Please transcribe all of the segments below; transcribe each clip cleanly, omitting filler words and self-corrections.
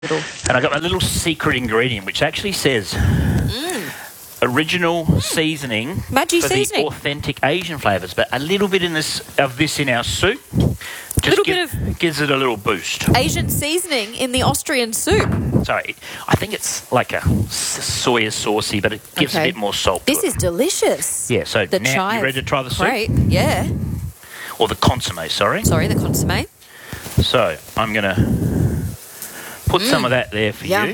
And I got my little secret ingredient, which actually says original seasoning Maggi for seasoning. the authentic Asian flavours, but a little bit of this in our soup just gives it a little boost. Asian seasoning in the Austrian soup. Sorry, I think it's like a soya saucy, but it gives a bit more salt. This is delicious. Yeah, so the now chive. you ready to try the soup? Great, yeah. Or the consommé, sorry. Sorry, the consommé. So I'm going to put some of that there for you.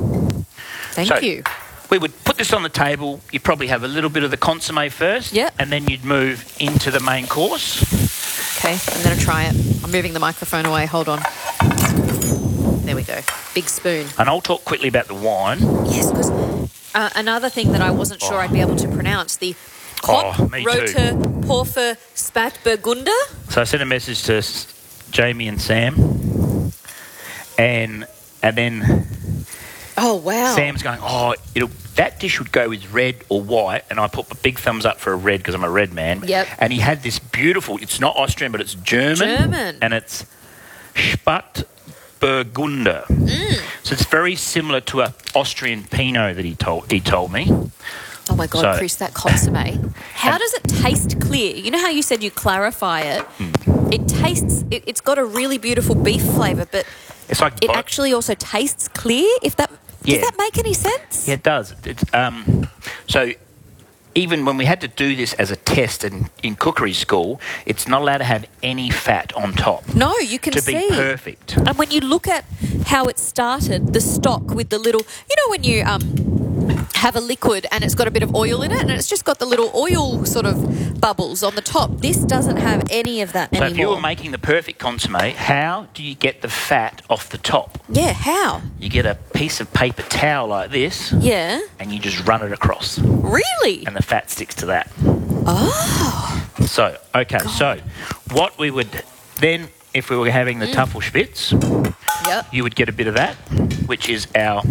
Thank you. We would put this on the table. You'd probably have a little bit of the consommé first. Yep. And then you'd move into the main course. Okay, I'm going to try it. I'm moving the microphone away. Hold on. There we go. Big spoon. And I'll talk quickly about the wine. Yes, because another thing that I wasn't sure I'd be able to pronounce, the me Roter Porfer Spätburgunder. So I sent a message to Jamie and Sam. And then Oh, wow. Sam's going, that dish would go with red or white. And I put a big thumbs up for a red because I'm a red man. Yep. And he had this beautiful, it's not Austrian, but it's German. And it's Spätburgunder. So it's very similar to an Austrian Pinot that he told me. Oh, my God, Chris, that consommé. How does it taste clear? You know how you said you clarify it? It tastes, it's got a really beautiful beef flavour, but it's like it actually also tastes clear, does that make any sense? Yeah, it does. So even when we had to do this as a test in cookery school, it's not allowed to have any fat on top. No, you can see. To be perfect. And when you look at how it started, the stock with the little, when you have a liquid and it's got a bit of oil in it and it's just got the little oil sort of bubbles on the top. This doesn't have any of that anymore. So if you were making the perfect consommé, how do you get the fat off the top? Yeah, how? You get a piece of paper towel like this. Yeah. And you just run it across. Really? And the fat sticks to that. Oh. So, okay, so what we would then, if we were having the Tafelspitz, you would get a bit of that, which is our...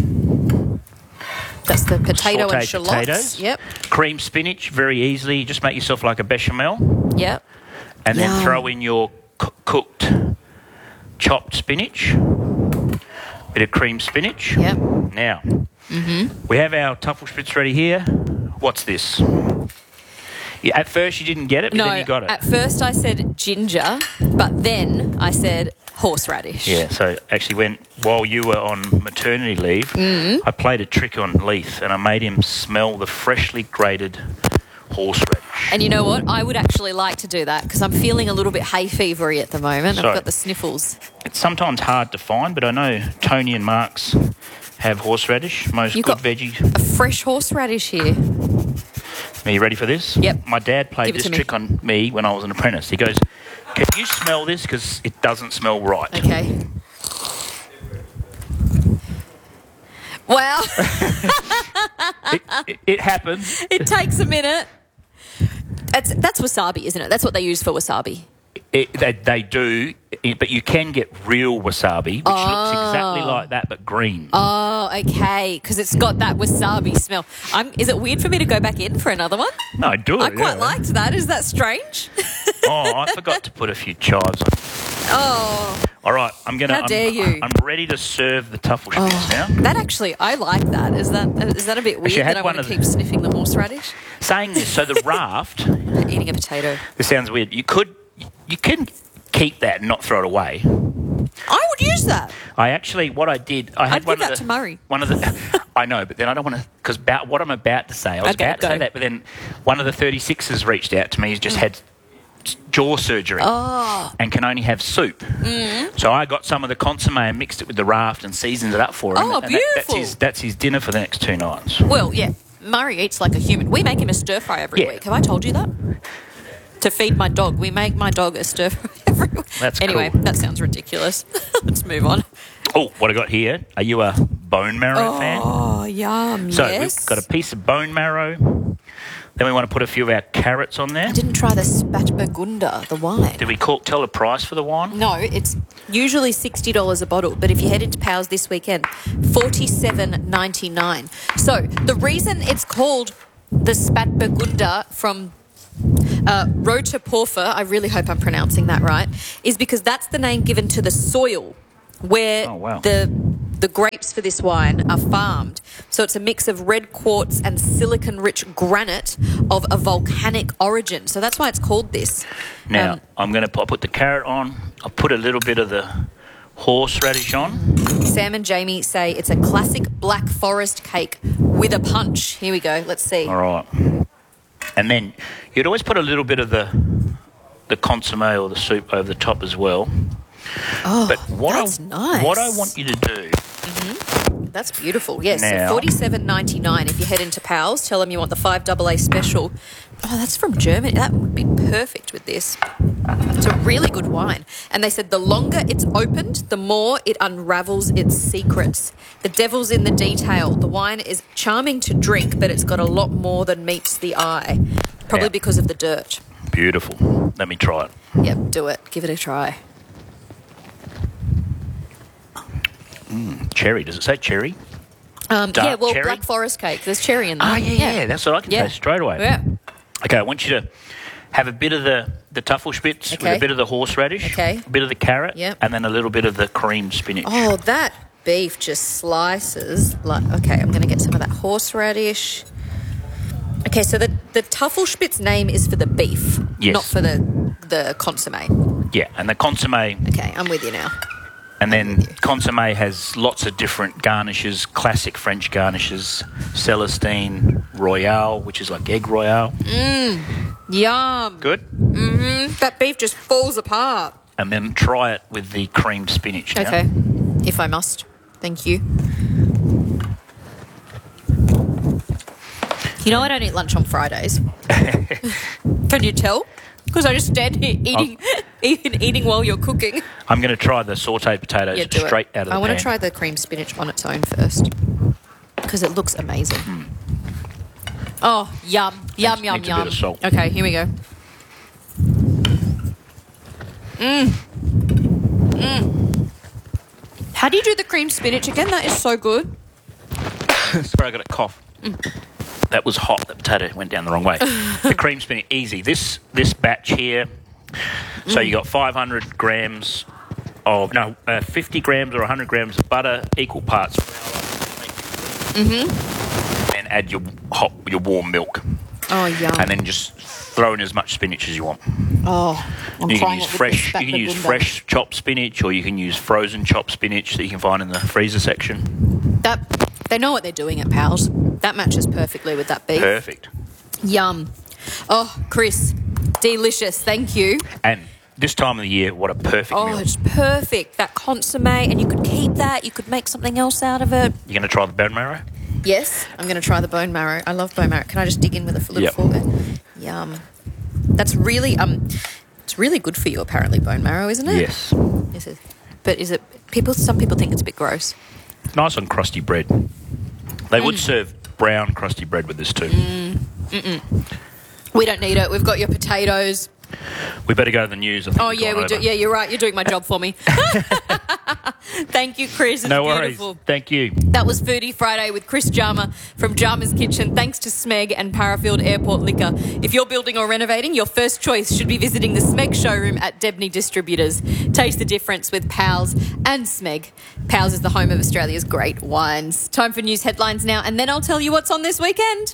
That's the potato and sautéed shallots. Potatoes. Yep. Cream spinach, very easily. You just make yourself like a bechamel. Yep. And then throw in your cooked chopped spinach. Bit of cream spinach. Yep. Now, we have our Tafelspitz ready here. What's this? Yeah, at first you didn't get it, but then you got it. At first I said ginger, but then I said horseradish. Yeah, so actually while you were on maternity leave, I played a trick on Leith and I made him smell the freshly grated horseradish. And you know what? I would actually like to do that because I'm feeling a little bit hay fevery at the moment. So, I've got the sniffles. It's sometimes hard to find, but I know Tony and Mark's have horseradish, most You've good got veggies. A fresh horseradish here. Are you ready for this? Yep. My dad played this trick on me when I was an apprentice. He goes, can you smell this? Because it doesn't smell right. Okay. Wow. It happens. It takes a minute. That's wasabi, isn't it? That's what they use for wasabi. They do, but you can get real wasabi, which looks exactly like that, but green. Oh, okay, because it's got that wasabi smell. Is it weird for me to go back in for another one? No, do it. I quite liked that. Is that strange? I forgot to put a few chives on. Oh. All right, How dare you? I'm ready to serve the Tafelspitz now. That actually, I like that. Is that a bit weird that I want to keep sniffing the horseradish? Saying this, so the raft... Eating a potato. This sounds weird. You can keep that and not throw it away. I would use that. I'd give that to Murray. I know, but then I don't want to, because what I'm about to say, I was about to say that, but then one of the 36ers reached out to me. He's just had jaw surgery and can only have soup. So I got some of the consommé and mixed it with the raft and seasoned it up for him. Oh, beautiful. That's his dinner for the next 2 nights. Well, yeah, Murray eats like a human. We make him a stir fry every week. Have I told you that? To feed my dog. We make my dog a stir fry every week. Anyway, that sounds ridiculous. Let's move on. Oh, what I got here. Are you a bone marrow fan? Oh, yum, So yes. we've got a piece of bone marrow. Then we want to put a few of our carrots on there. I didn't try the Spätburgunder, the wine. Did we tell the price for the wine? No, it's usually $60 a bottle, but if you head into Powell's this weekend, $47.99. So the reason it's called the Spätburgunder from Roter Porfer, I really hope I'm pronouncing that right, is because that's the name given to the soil where the The grapes for this wine are farmed. So it's a mix of red quartz and silicon-rich granite of a volcanic origin. So that's why it's called this. Now, I'm going to put the carrot on. I'll put a little bit of the horseradish on. Sam and Jamie say it's a classic black forest cake with a punch. Here we go. Let's see. All right. And then you'd always put a little bit of the consomme or the soup over the top as well. Oh, but nice. What I want you to do... That's beautiful. Yes, now, so $47.99 if you head into Pals. Tell them you want the 5AA special. Oh, that's from Germany. That would be perfect with this. It's a really good wine. And they said the longer it's opened, the more it unravels its secrets. The devil's in the detail. The wine is charming to drink, but it's got a lot more than meets the eye. Probably because of the dirt. Beautiful. Let me try it. Yep, do it. Give it a try. Cherry. Does it say cherry? Yeah, well, cherry? black forest cake. There's cherry in there. Oh, yeah. That's what I can taste straight away. Yeah. Okay, I want you to have a bit of the Tuffelspitz with a bit of the horseradish, a bit of the carrot, and then a little bit of the cream spinach. Oh, that beef just slices. Okay, I'm going to get some of that horseradish. Okay, so the Tuffelspitz name is for the beef, not for the consomme. Yeah, and the consomme... Okay, I'm with you now. And then consomme has lots of different garnishes, classic French garnishes, Celestine, Royale, which is like egg Royale. Yum. Good? Mm-hmm. That beef just falls apart. And then try it with the creamed spinach now. Okay, if I must. Thank you. You know I don't eat lunch on Fridays. Can you tell? Because I just stand here eating while you're cooking. I'm going to try the sautéed potatoes straight out of the pan. I want to try the cream spinach on its own first because it looks amazing. Oh, yum. Yum, yum, needs yum. a bit of salt. Okay, here we go. How do you do the cream spinach again? That is so good. Sorry, I got a cough. That was hot. The potato went down the wrong way. The cream spinach, easy. This batch here, so you got 500 grams of, 50 grams or 100 grams of butter, equal parts flour, and add your warm milk. Oh, yum. And then just throw in as much spinach as you want. Oh, you can use fresh chopped spinach, or you can use frozen chopped spinach that you can find in the freezer section. They know what they're doing at Pals. That matches perfectly with that beef. Perfect. Yum. Oh, Chris, delicious. Thank you. And this time of the year, what a perfect meal. Oh, it's perfect. That consomme, and you could keep that. You could make something else out of it. You're going to try the bone marrow? Yes, I'm going to try the bone marrow. I love bone marrow. Can I just dig in with a little fork? Yum. That's really it's really good for you apparently, bone marrow, isn't it? Yes. But is it some people think it's a bit gross. Nice on crusty bread. They would serve brown crusty bread with this too. We don't need it. We've got your potatoes. We better go to the news. I think we do. Yeah, you're right. You're doing my job for me. Thank you, Chris. It's beautiful. Worries. Thank you. That was Foodie Friday with Chris Jarma from Jarma's Kitchen. Thanks to Smeg and Parafield Airport Liquor. If you're building or renovating, your first choice should be visiting the Smeg showroom at Debney Distributors. Taste the difference with Pals and Smeg. Pals is the home of Australia's great wines. Time for news headlines now, and then I'll tell you what's on this weekend.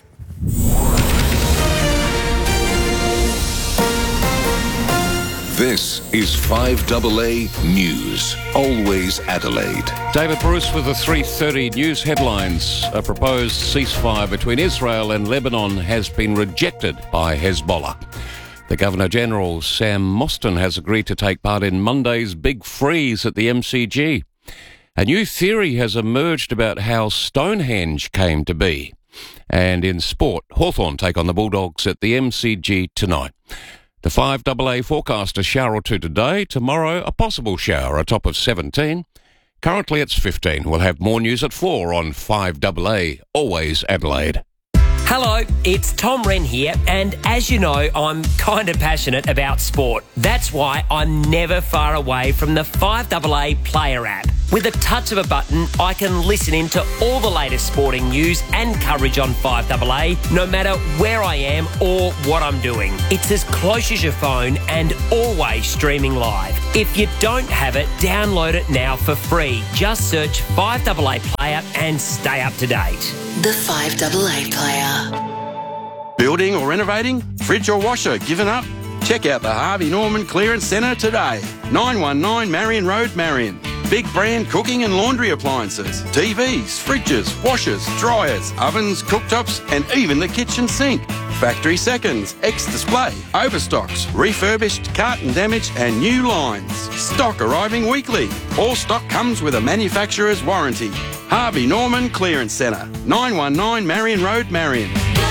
This is 5AA News, always Adelaide. David Bruce with the 3:30 news headlines. A proposed ceasefire between Israel and Lebanon has been rejected by Hezbollah. The Governor-General, Sam Mostyn, has agreed to take part in Monday's big freeze at the MCG. A new theory has emerged about how Stonehenge came to be. And in sport, Hawthorn take on the Bulldogs at the MCG tonight. The 5AA forecast, a shower or two today. Tomorrow, a possible shower, a top of 17. Currently, it's 15. We'll have more news at 4 on 5AA, always Adelaide. Hello, it's Tom Wren here, and as you know, I'm kind of passionate about sport. That's why I'm never far away from the 5AA Player app. With a touch of a button, I can listen in to all the latest sporting news and coverage on 5AA, no matter where I am or what I'm doing. It's as close as your phone and always streaming live. If you don't have it, download it now for free. Just search 5AA Player and stay up to date. The 5AA Player. Building or renovating? Fridge or washer given up? Check out the Harvey Norman Clearance Centre today. 919 Marion Road, Marion. Big brand cooking and laundry appliances, TVs, fridges, washers, dryers, ovens, cooktops and even the kitchen sink. Factory seconds, ex-display, overstocks, refurbished, carton damage and new lines. Stock arriving weekly. All stock comes with a manufacturer's warranty. Harvey Norman Clearance Centre, 919 Marion Road, Marion.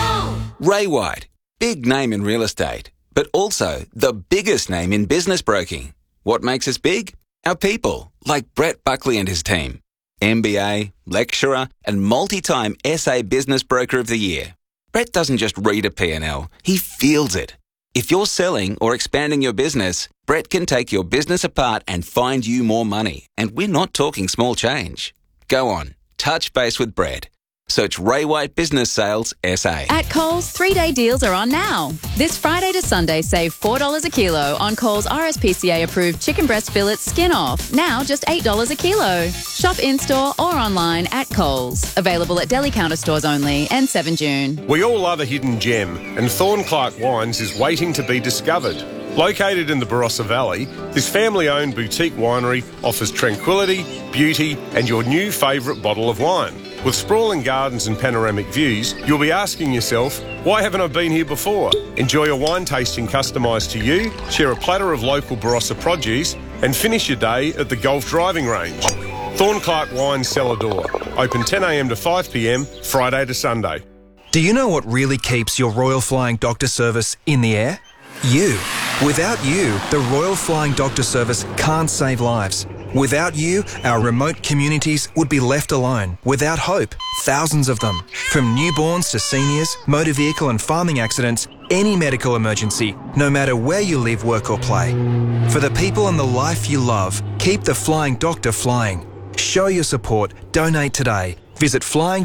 Ray White, big name in real estate, but also the biggest name in business broking. What makes us big? Our people, like Brett Buckley and his team. MBA, lecturer, and multi-time SA Business Broker of the Year. Brett doesn't just read a P&L, he feels it. If you're selling or expanding your business, Brett can take your business apart and find you more money. And we're not talking small change. Go on, touch base with Brett. Search Ray White Business Sales SA. At Coles, 3-day deals are on now. This Friday to Sunday, save $4 a kilo on Coles RSPCA-approved chicken breast fillets skin off. Now just $8 a kilo. Shop in-store or online at Coles. Available at deli counter stores only and 7 June. We all love a hidden gem, and Thornclark Wines is waiting to be discovered. Located in the Barossa Valley, this family-owned boutique winery offers tranquility, beauty and your new favourite bottle of wine. With sprawling gardens and panoramic views, you'll be asking yourself, why haven't I been here before? Enjoy a wine tasting customised to you, share a platter of local Barossa produce and finish your day at the golf driving range. Thornclark Wine Cellar Door, open 10am to 5pm, Friday to Sunday. Do you know what really keeps your Royal Flying Doctor Service in the air? You. Without you, the Royal Flying Doctor Service can't save lives. Without you, our remote communities would be left alone, without hope. Thousands of them. From newborns to seniors, motor vehicle and farming accidents, any medical emergency, no matter where you live, work or play. For the people and the life you love, keep the Flying Doctor flying. Show your support. Donate today. Visit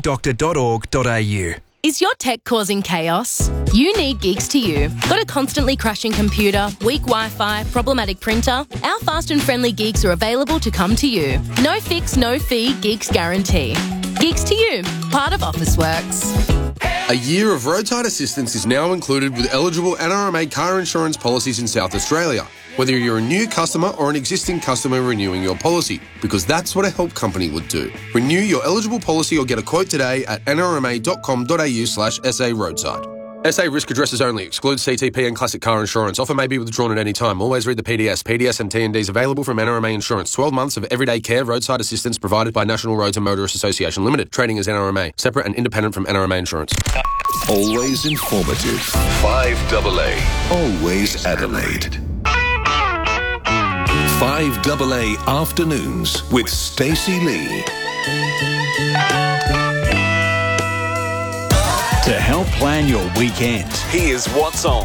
flyingdoctor.org.au. Is your tech causing chaos? You need Geeks to You. Got a constantly crashing computer, weak Wi-Fi, problematic printer? Our fast and friendly Geeks are available to come to you. No fix, no fee, Geeks guarantee. Geeks to You, part of Officeworks. A year of roadside assistance is now included with eligible NRMA car insurance policies in South Australia, whether you're a new customer or an existing customer renewing your policy, because that's what a help company would do. Renew your eligible policy or get a quote today at nrma.com.au/SA roadside. SA risk addresses only. Excludes CTP and classic car insurance. Offer may be withdrawn at any time. Always read the PDS. PDS and TNDs available from NRMA Insurance. 12 months of everyday care roadside assistance provided by National Roads and Motorists Association Limited. Trading as NRMA. Separate and independent from NRMA Insurance. Always informative. 5AA. Always Adelaide. 5AA Afternoons with Stacey Lee. To help plan your weekend, here's what's on.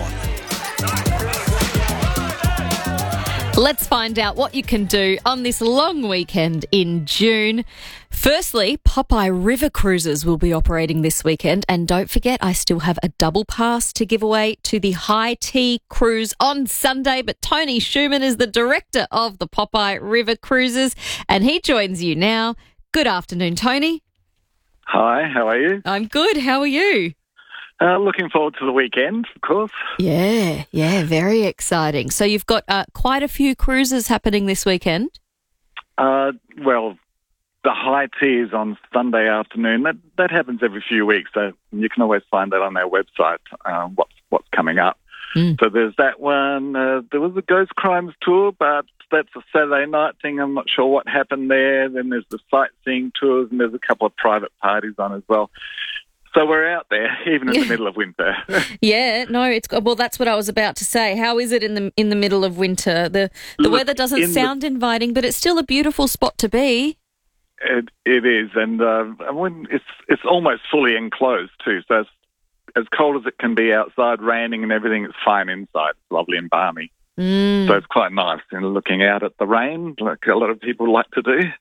Let's find out what you can do on this long weekend in June. Firstly, Popeye River Cruises will be operating this weekend. And don't forget, I still have a double pass to give away to the High Tea Cruise on Sunday. But Tony Schumann is the director of the Popeye River Cruises, and he joins you now. Good afternoon, Tony. Hi, how are you? I'm good. How are you? Looking forward to the weekend, of course. Yeah, very exciting. So you've got quite a few cruises happening this weekend? Well, the High Tea is on Sunday afternoon. That happens every few weeks, so you can always find that on their website, what's coming up. So there's that one. There was a Ghost Crimes tour, but that's a Saturday night thing. I'm not sure what happened there. Then there's the sightseeing tours, and there's a couple of private parties on as well. So we're out there, even in the middle of winter. Yeah, no, well, that's what I was about to say. How is it in the middle of winter? The weather doesn't sound inviting, but it's still a beautiful spot to be. It is, and it's almost fully enclosed too. So it's as cold as it can be outside, raining and everything. It's fine inside. It's lovely and balmy. So it's quite nice, looking out at the rain, like a lot of people like to do.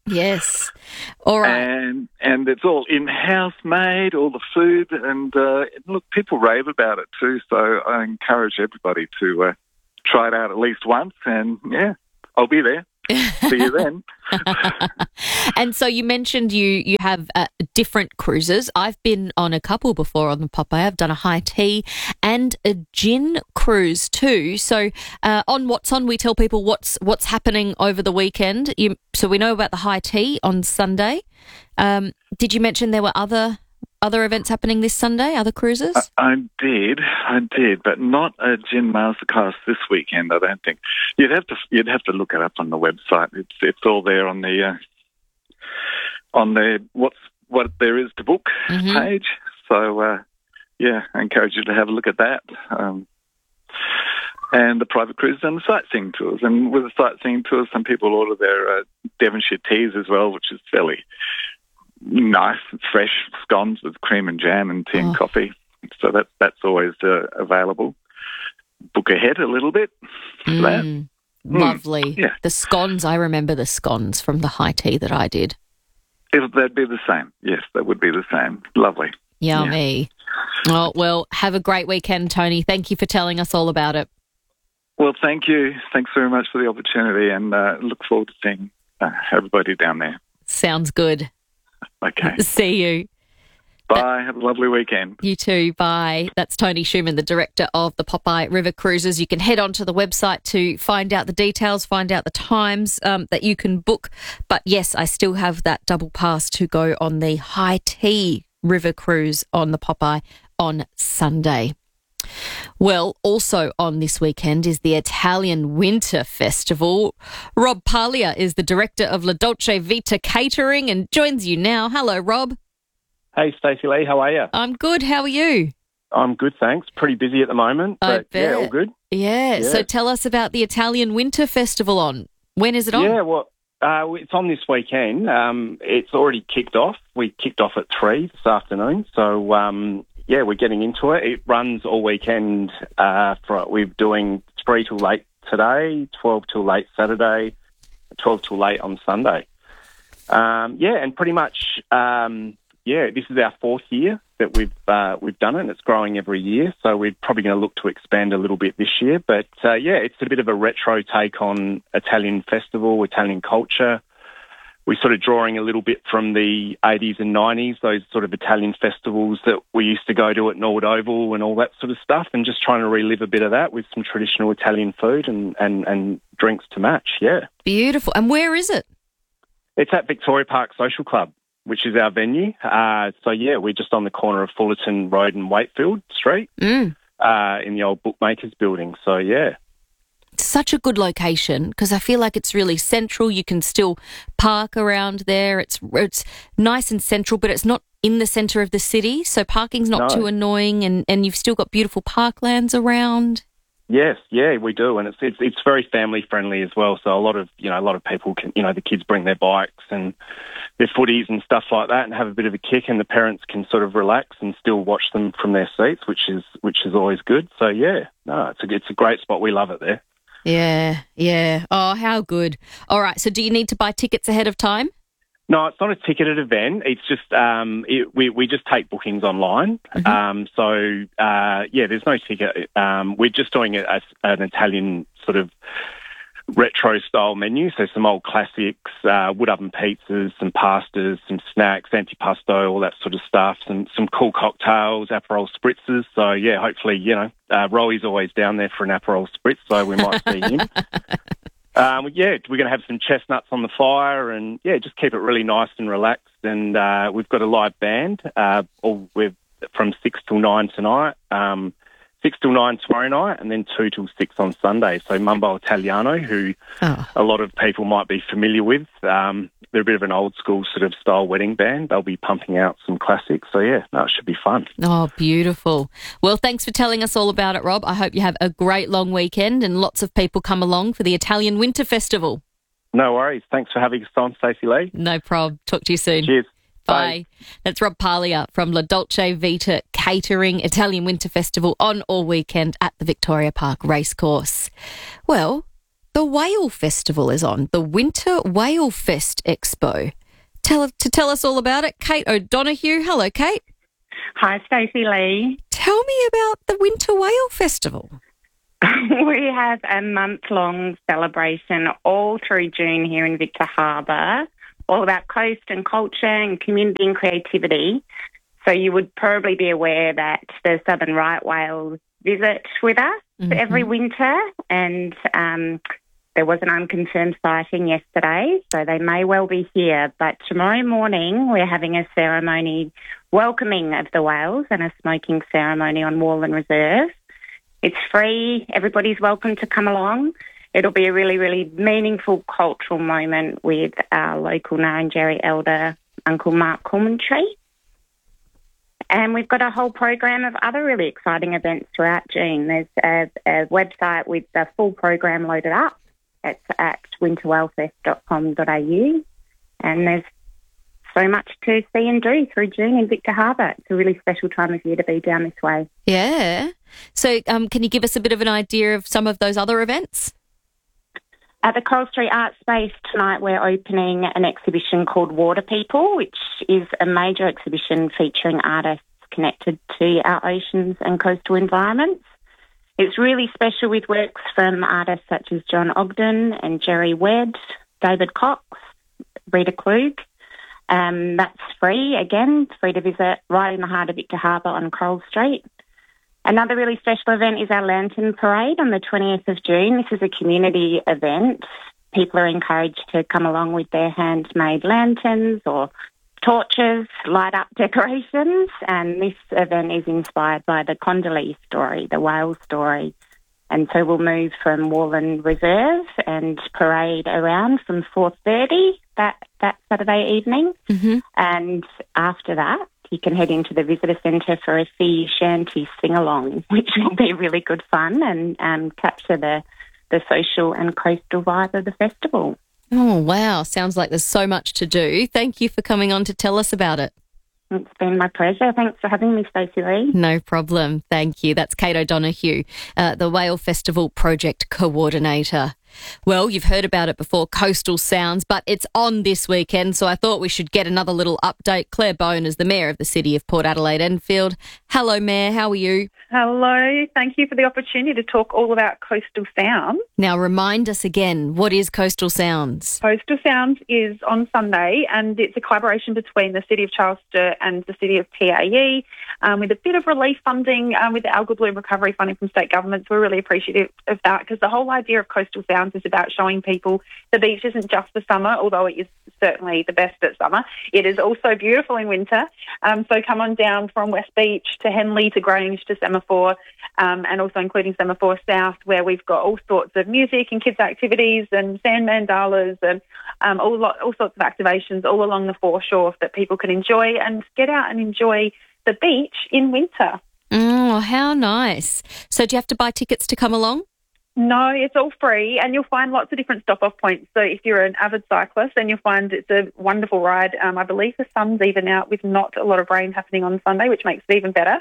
Yes. All right. And it's all in-house made, all the food, and look, people rave about it too. So I encourage everybody to try it out at least once, and yeah, I'll be there. See you then. And so you mentioned you have different cruises. I've been on a couple before on the Popeye. I've done a high tea and a gin cruise too. So on What's On, we tell people what's happening over the weekend. So we know about the high tea on Sunday. Did you mention there were other events happening this Sunday, other cruises? I did, but not a gin masterclass this weekend. I don't think you'd have to look it up on the website. It's all there on the what there is to book page. So yeah, I encourage you to have a look at that. And the private cruises and the sightseeing tours. And with the sightseeing tours, some people order their Devonshire teas as well, which is fairly nice, fresh scones with cream and jam and tea and coffee. So that's always available. Book ahead a little bit for that. Lovely. Yeah. The scones, I remember the scones from the high tea that I did. They'd be the same. Yes, that would be the same. Lovely. Yummy. Yeah. Oh, well, have a great weekend, Tony. Thank you for telling us all about it. Well, thank you. Thanks very much for the opportunity, and look forward to seeing everybody down there. Sounds good. Okay. See you. Bye. Have a lovely weekend. You too. Bye. That's Tony Schumann, the director of the Popeye River Cruises. You can head onto the website to find out the details, find out the times that you can book. But yes, I still have that double pass to go on the high tea river cruise on the Popeye on Sunday. Well, also on this weekend is the Italian Winter Festival. Rob Paglia is the director of La Dolce Vita Catering and joins you now. Hello, Rob. Hey, Stacey Lee, how are you? I'm good. How are you? I'm good, thanks. Pretty busy at the moment, but yeah, all good. Yeah. So tell us about the Italian Winter Festival on. When is it on? Yeah, well, it's on this weekend. It's already kicked off. We kicked off at 3 this afternoon, so yeah, we're getting into it. It runs all weekend. We're doing 3 till late today, 12 till late Saturday, 12 till late on Sunday. Yeah, and pretty much, this is our 4th year that we've done it, and it's growing every year. So we're probably going to look to expand a little bit this year. But it's a bit of a retro take on Italian festival, Italian culture. We're sort of drawing a little bit from the 80s and 90s, those sort of Italian festivals that we used to go to at Norwood Oval and all that sort of stuff, and just trying to relive a bit of that with some traditional Italian food and drinks to match, yeah. Beautiful. And where is it? It's at Victoria Park Social Club, which is our venue. So, yeah, we're just on the corner of Fullerton Road and Wakefield Street in the old Bookmakers building. So, yeah. Such a good location because I feel like it's really central. You can still park around there. It's nice and central, but it's not in the centre of the city, so parking's not too annoying, and you've still got beautiful parklands around. Yes, yeah, we do, and it's very family friendly as well. So a lot of people can, the kids bring their bikes and their footies and stuff like that, and have a bit of a kick, and the parents can sort of relax and still watch them from their seats, which is always good. So yeah, no, it's a great spot. We love it there. Yeah. Oh, how good. All right, so do you need to buy tickets ahead of time? No, it's not a ticketed event. It's just we just take bookings online. There's no ticket. We're just doing it as an Italian sort of retro style menu. So some old classics, wood oven pizzas, some pastas, some snacks, antipasto, all that sort of stuff. Some cool cocktails, Aperol spritzers. So yeah, hopefully Roey's always down there for an Aperol spritz, so we might see him. We're going to have some chestnuts on the fire and, just keep it really nice and relaxed. And we've got a live band from 6 till 9 tonight, 6 till 9 tomorrow night, and then 2 till 6 on Sunday. So Mumbo Italiano, who a lot of people might be familiar with, they're a bit of an old school sort of style wedding band. They'll be pumping out some classics. So, it should be fun. Oh, beautiful. Well, thanks for telling us all about it, Rob. I hope you have a great long weekend and lots of people come along for the Italian Winter Festival. No worries. Thanks for having us on, Stacey Lee. No problem. Talk to you soon. Cheers. Bye. That's Rob Paglia from La Dolce Vita Catering, Italian Winter Festival on all weekend at the Victoria Park Racecourse. Well, the Whale Festival is on, the Winter Whale Fest Expo. To tell us all about it, Kate O'Donoghue. Hello, Kate. Hi, Stacey Lee. Tell me about the Winter Whale Festival. We have a month-long celebration all through June here in Victor Harbour, all about coast and culture and community and creativity. So you would probably be aware that the southern right whales visit with us every winter, and there was an unconfirmed sighting yesterday, so they may well be here. But tomorrow morning we're having a ceremony welcoming of the whales and a smoking ceremony on Warland Reserve. It's free. Everybody's welcome to come along. It'll be a really, really meaningful cultural moment with our local Ngarrindjeri elder, Uncle Mark Colemantree. And we've got a whole program of other really exciting events throughout June. There's a website with the full program loaded up. It's at winterwhalefest.com.au. And there's so much to see and do through June in Victor Harbour. It's a really special time of year to be down this way. Yeah. So can you give us a bit of an idea of some of those other events? At the Coral Street Art Space tonight, we're opening an exhibition called Water People, which is a major exhibition featuring artists connected to our oceans and coastal environments. It's really special with works from artists such as John Ogden and Jerry Wedd, David Cox, Rita Klug. That's free, again, free to visit right in the heart of Victor Harbour on Coral Street. Another really special event is our Lantern Parade on the 20th of June. This is a community event. People are encouraged to come along with their handmade lanterns or torches, light up decorations, and this event is inspired by the Condoleezza story, the whale story. And so we'll move from Warland Reserve and parade around from 4:30 that Saturday evening. And after that, you can head into the visitor centre for a sea shanty sing-along, which will be really good fun and capture the social and coastal vibe of the festival. Oh, wow. Sounds like there's so much to do. Thank you for coming on to tell us about it. It's been my pleasure. Thanks for having me, Stacey Lee. No problem. Thank you. That's Kate O'Donoghue, the Whale Festival Project Coordinator. Well, you've heard about it before, Coastal Sounds, but it's on this weekend, so I thought we should get another little update. Claire Bone is the Mayor of the City of Port Adelaide Enfield. Hello, Mayor. How are you? Hello. Thank you for the opportunity to talk all about Coastal Sounds. Now, remind us again, what is Coastal Sounds? Coastal Sounds is on Sunday, and it's a collaboration between the City of Charles Sturt and the City of PAE, with a bit of relief funding with the Algal Bloom recovery funding from state governments. We're really appreciative of that, because the whole idea of Coastal Sounds is about showing people the beach isn't just for summer, although it is certainly the best at summer. It is also beautiful in winter. So come on down from West Beach to Henley to Grange to Semaphore, and also including Semaphore South, where we've got all sorts of music and kids' activities and sand mandalas and all sorts of activations all along the foreshore that people can enjoy and get out and enjoy the beach in winter. Oh, how nice. So do you have to buy tickets to come along? No, it's all free, and you'll find lots of different stop-off points. So if you're an avid cyclist, then you'll find it's a wonderful ride. I believe the sun's even out with not a lot of rain happening on Sunday, which makes it even better.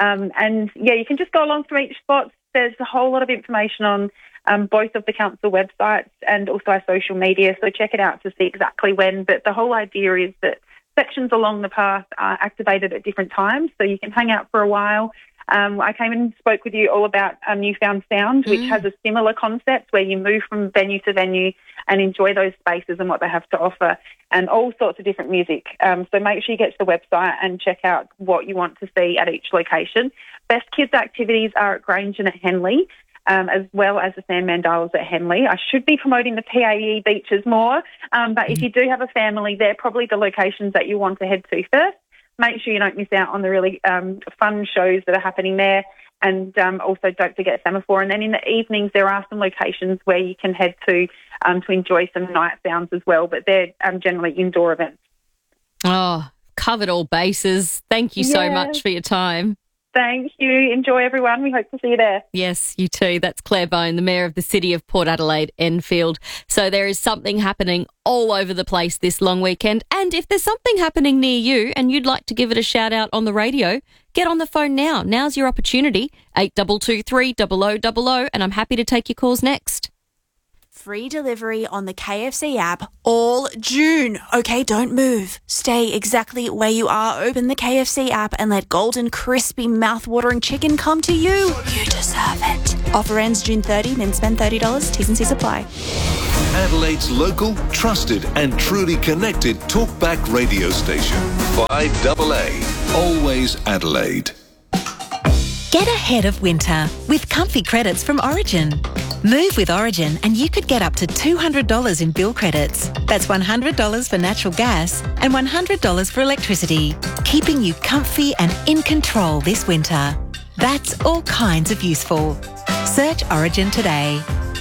And, yeah, you can just go along from each spot. There's a whole lot of information on both of the council websites and also our social media, so check it out to see exactly when. But the whole idea is that sections along the path are activated at different times, so you can hang out for a while. I came and spoke with you all about Newfound Sound, which has a similar concept where you move from venue to venue and enjoy those spaces and what they have to offer, and all sorts of different music. So make sure you get to the website and check out what you want to see at each location. Best kids' activities are at Grange and at Henley, as well as the sand mandalas at Henley. I should be promoting the PAE beaches more, but if you do have a family, they're probably the locations that you want to head to first. Make sure you don't miss out on the really fun shows that are happening there. And also don't forget Semaphore. And then in the evenings, there are some locations where you can head to enjoy some night sounds as well. But they're generally indoor events. Oh, covered all bases. Thank you so much for your time. Thank you. Enjoy, everyone. We hope to see you there. Yes, you too. That's Claire Bone, the Mayor of the City of Port Adelaide Enfield. So there is something happening all over the place this long weekend. And if there's something happening near you and you'd like to give it a shout out on the radio, get on the phone now. Now's your opportunity. 8223 0000, and I'm happy to take your calls next. free delivery on the KFC app all June. Okay, don't move. Stay exactly where you are. Open the KFC app and let golden, crispy, mouth-watering chicken come to you. You deserve it. Offer ends June 30, then spend $30. T's and C's apply. Adelaide's local, trusted and truly connected talkback radio station. 5AA. Always Adelaide. Get ahead of winter with comfy credits from Origin. Move with Origin and you could get up to $200 in bill credits. That's $100 for natural gas and $100 for electricity, keeping you comfy and in control this winter. That's all kinds of useful. Search Origin today.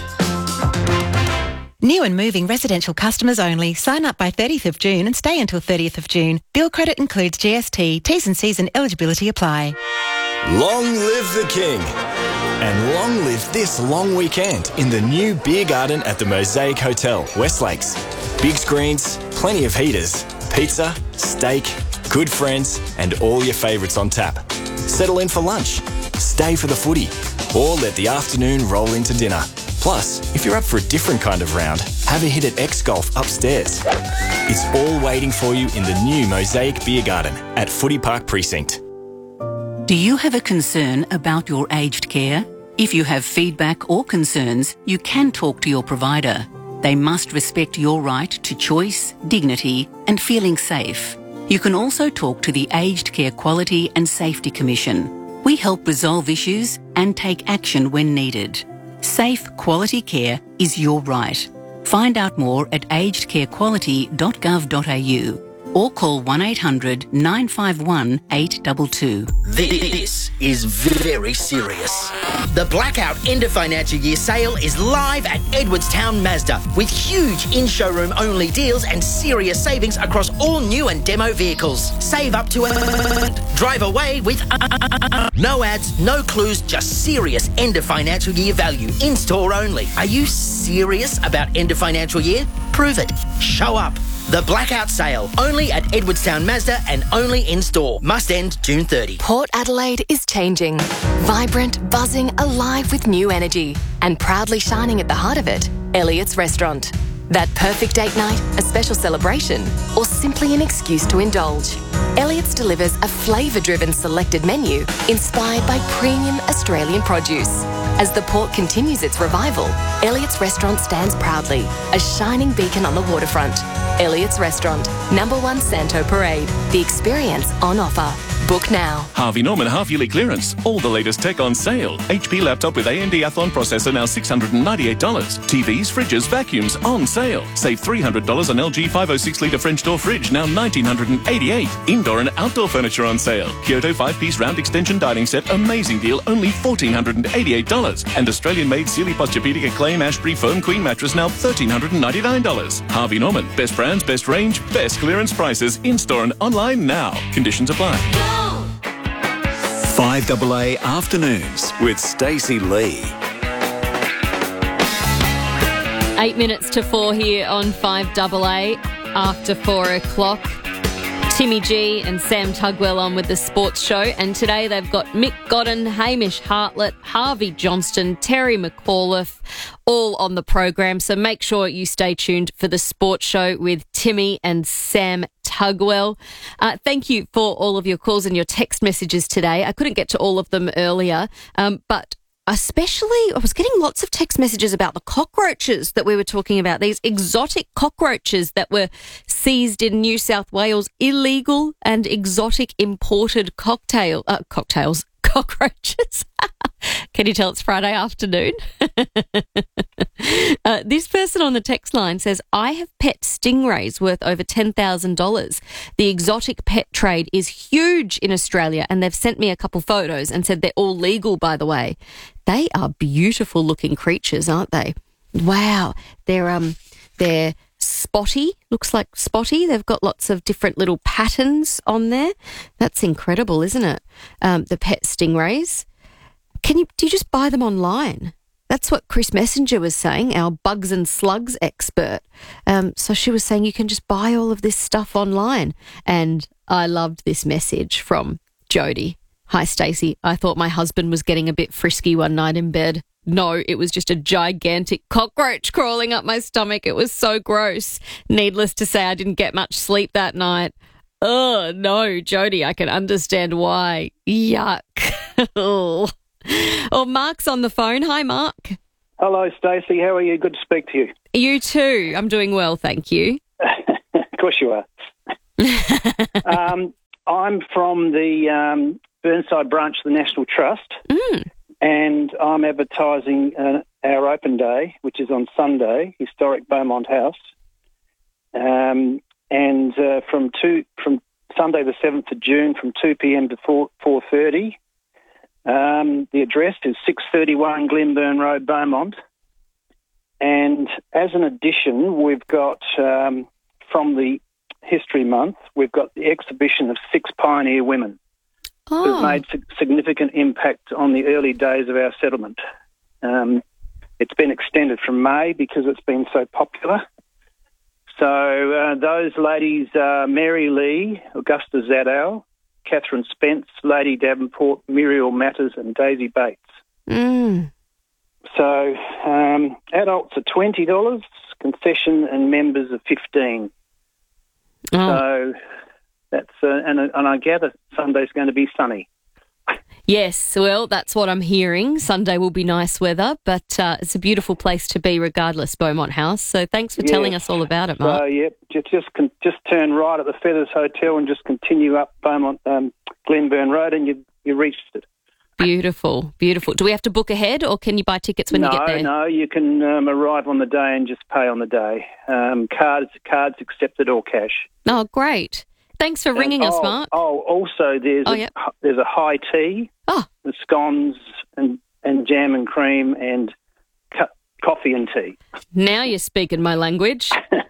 New and moving residential customers only. Sign up by 30th of June and stay until 30th of June. Bill credit includes GST. T's and C's and eligibility apply. Long live the King. And long live this long weekend in the new beer garden at the Mosaic Hotel, West Lakes. Big screens, plenty of heaters, pizza, steak, good friends, and all your favourites on tap. Settle in for lunch, stay for the footy, or let the afternoon roll into dinner. Plus, if you're up for a different kind of round, have a hit at X-Golf upstairs. It's all waiting for you in the new Mosaic Beer Garden at Footy Park Precinct. Do you have a concern about your aged care? If you have feedback or concerns, you can talk to your provider. They must respect your right to choice, dignity, and feeling safe. You can also talk to the Aged Care Quality and Safety Commission. We help resolve issues and take action when needed. Safe, quality care is your right. Find out more at agedcarequality.gov.au or call 1800 951 822. This is very serious. The Blackout End of Financial Year sale is live at Edwardstown Mazda with huge in-showroom only deals and serious savings across all new and demo vehicles. Save up to drive away with no ads, no clues, just serious end of financial year value. In-store only. Are you serious about end of financial year? Prove it. Show up. The Blackout Sale, only at Edwardstown Mazda and only in-store. Must end June 30. Port Adelaide is changing. Vibrant, buzzing, alive with new energy. And proudly shining at the heart of it, Elliott's Restaurant. That perfect date night, a special celebration, or simply an excuse to indulge. Elliott's delivers a flavour-driven selected menu inspired by premium Australian produce. As the port continues its revival, Elliott's Restaurant stands proudly, a shining beacon on the waterfront. Elliott's Restaurant, #1 Santo Parade. The experience on offer. Book now. Harvey Norman half-yearly clearance. All the latest tech on sale. HP laptop with AMD Athlon processor now $698. TVs, fridges, vacuums on sale. Save $300 on LG 506-litre French door fridge, now $1,988. Indoor and outdoor furniture on sale. Kyoto 5-piece round extension dining set, amazing deal, only $1,488. And Australian-made Sealy Posturepedic Acclaim Ashbury Foam Queen mattress, now $1,399. Harvey Norman, best brands, best range, best clearance prices, in-store and online now. Conditions apply. 5AA Afternoons with Stacey Lee. 8 minutes to 4 here on 5AA after 4 o'clock. Timmy G and Sam Tugwell on with the sports show, and today they've got Mick Godden, Hamish Hartlett, Harvey Johnston, Terry McAuliffe, all on the program. So make sure you stay tuned for the sports show with Timmy and Sam Tugwell. Thank you for all of your calls and your text messages today. I couldn't get to all of them earlier, but especially, I was getting lots of text messages about the cockroaches that we were talking about, these exotic cockroaches that were seized in New South Wales, illegal and exotic imported cockroaches. Can you tell it's Friday afternoon? This person on the text line says, I have pet stingrays worth over $10,000. The exotic pet trade is huge in Australia, and they've sent me a couple photos and said they're all legal, by the way. They are beautiful looking creatures, aren't they? Wow. They're spotty, looks like spotty. They've got lots of different little patterns on there. That's incredible, isn't it? The pet stingrays. Do you just buy them online? That's what Chris Messenger was saying, our bugs and slugs expert. So she was saying you can just buy all of this stuff online. And I loved this message from Jody. Hi, Stacey. I thought my husband was getting a bit frisky one night in bed. no, it was just a gigantic cockroach crawling up my stomach. It was so gross. Needless to say, I didn't get much sleep that night. Oh, no, Jody, I can understand why. Yuck. Oh, Mark's on the phone. Hi, Mark. Hello, Stacey. How are you? Good to speak to you. You too. I'm doing well, thank you. Of course you are. I'm from the Burnside branch of the National Trust, and I'm advertising our open day, which is on Sunday, historic Beaumont House, and from Sunday the 7th of June from 2 p.m. to 4:30. The address is 631 Glenburn Road, Beaumont. And as an addition, we've got, from the History Month, we've got the exhibition of 6 pioneer women who've made significant impact on the early days of our settlement. It's been extended from May because it's been so popular. So those ladies are Mary Lee, Augusta Zadow, Catherine Spence, Lady Davenport, Muriel Matters and Daisy Bates. So adults are $20, concession and members are $15. So that's and I gather Sunday's going to be sunny. Yes, well, that's what I'm hearing. Sunday will be nice weather, but it's a beautiful place to be regardless, Beaumont House. So thanks for telling us all about it, Mark. So, just turn right at the Feathers Hotel and just continue up Beaumont, Glenburn Road and you reached it. Beautiful, beautiful. Do we have to book ahead or can you buy tickets when you get there? No, you can arrive on the day and just pay on the day. Cards accepted or cash. Oh, great. Thanks for ringing us, Mark. Also there's a high tea with scones and jam and cream and coffee and tea. Now you're speaking my language.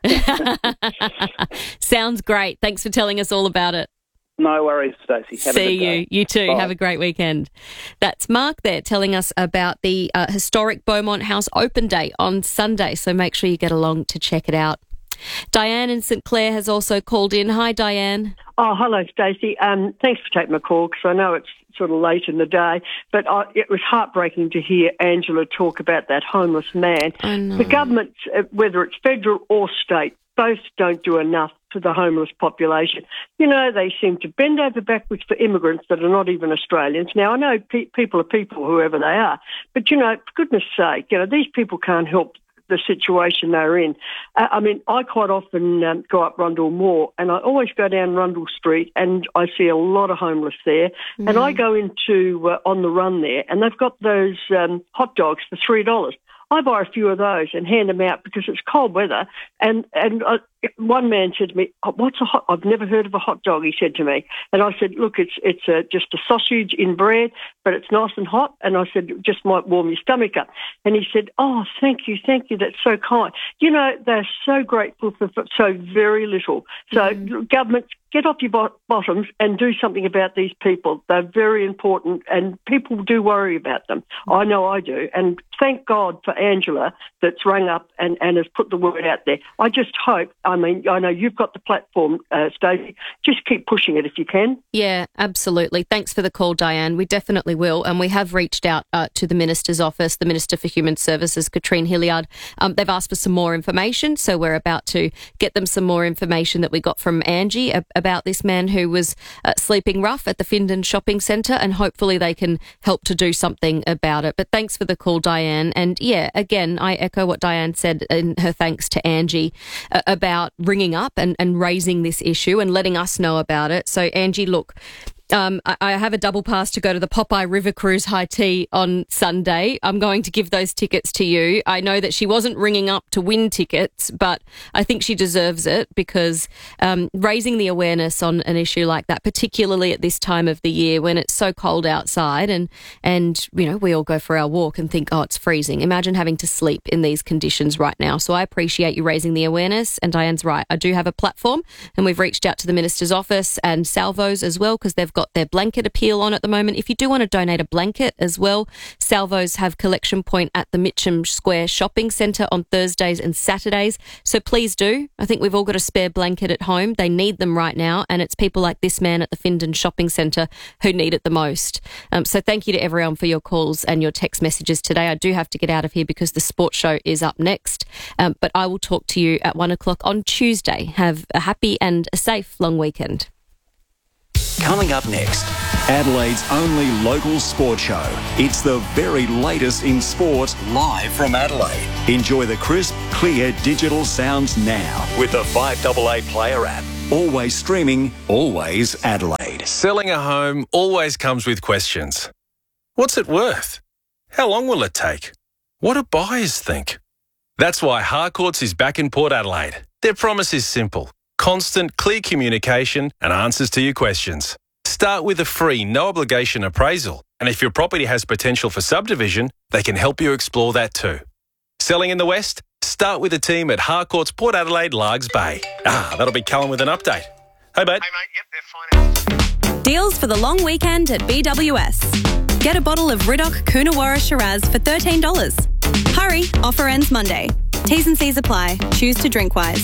Sounds great. Thanks for telling us all about it. No worries, Stacey. See you. You too. Bye. Have a great weekend. That's Mark there telling us about the historic Beaumont House open day on Sunday, so make sure you get along to check it out. Diane in St Clair has also called in. Hi, Diane. Oh, hello, Stacey. Thanks for taking my call because I know it's sort of late in the day, but it was heartbreaking to hear Angela talk about that homeless man. I know. The government, whether it's federal or state, both don't do enough for the homeless population. You know, they seem to bend over backwards for immigrants that are not even Australians. Now, I know people are people, whoever they are, but, you know, for goodness sake, you know, these people can't help the situation they're in. I mean, I quite often go up Rundle Moor and I always go down Rundle Street and I see a lot of homeless there. And I go into On the Run there and they've got those hot dogs for $3. I buy a few of those and hand them out because it's cold weather. And one man said to me, "What's a hot?" I've never heard of a hot dog. He said to me, and I said, "Look, it's just a sausage in bread, but it's nice and hot." And I said, "Just might warm your stomach up." And he said, "Oh, thank you, that's so kind." You know, they're so grateful for so very little. So governments, get off your bottoms and do something about these people. They're very important and people do worry about them. I know I do. And thank God for Angela that's rung up and has put the word out there. I just hope, I mean, I know you've got the platform, Stacey. Just keep pushing it if you can. Yeah, absolutely. Thanks for the call, Diane. We definitely will. And we have reached out to the Minister's office, the Minister for Human Services, Katrine Hilliard. They've asked for some more information, so we're about to get them some more information that we got from Angie about this man who was sleeping rough at the Findon Shopping Centre, and hopefully they can help to do something about it. But thanks for the call, Diane. And yeah, again, I echo what Diane said in her thanks to Angie about ringing up and raising this issue and letting us know about it. So Angie, look, I have a double pass to go to the Popeye River Cruise High Tea on Sunday. I'm going to give those tickets to you. I know that she wasn't ringing up to win tickets, but I think she deserves it because raising the awareness on an issue like that, particularly at this time of the year when it's so cold outside and you know, we all go for our walk and think, oh, it's freezing. Imagine having to sleep in these conditions right now. So I appreciate you raising the awareness, and Diane's right. I do have a platform and we've reached out to the Minister's office and Salvos as well because they've got their blanket appeal on at the moment. If you do want to donate a blanket as well, Salvos have collection point at the Mitcham Square Shopping Centre on Thursdays and Saturdays. So please do. I think we've all got a spare blanket at home. They need them right now, and it's people like this man at the Findon Shopping Centre who need it the most. So thank you to everyone for your calls and your text messages today. I do have to get out of here because the sports show is up next, but I will talk to you at 1 o'clock on Tuesday. Have a happy and a safe long weekend. Coming up next, Adelaide's only local sport show. It's the very latest in sport, live from Adelaide. Enjoy the crisp, clear digital sounds now with the 5AA Player app. Always streaming, always Adelaide. Selling a home always comes with questions. What's it worth? How long will it take? What do buyers think? That's why Harcourts is back in Port Adelaide. Their promise is simple. Constant, clear communication and answers to your questions. Start with a free, no-obligation appraisal. And if your property has potential for subdivision, they can help you explore that too. Selling in the West? Start with a team at Harcourts Port Adelaide Largs Bay. That'll be Callum with an update. Hey, mate. Deals for the long weekend at BWS. Get a bottle of Ridoc Coonawarra Shiraz for $13. Hurry, offer ends Monday. T's and C's apply. Choose to drink wise.